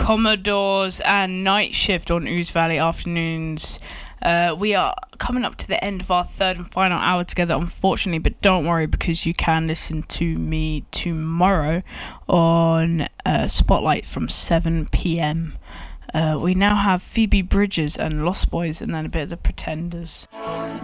Commodores and Night Shift on Ooze Valley Afternoons. We are coming up to the end of our third and final hour together, unfortunately, but don't worry, because you can listen to me tomorrow on Spotlight from 7 p.m. We now have Phoebe Bridgers and Lost Boys, and then a bit of the Pretenders.